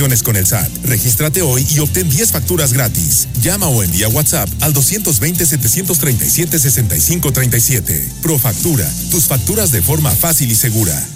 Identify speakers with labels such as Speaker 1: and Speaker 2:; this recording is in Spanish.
Speaker 1: obligaciones con el SAT. Regístrate hoy y obtén 10 facturas gratis. Llama o envía WhatsApp al 220-737-6537. Profactura, tus facturas de forma fácil y segura.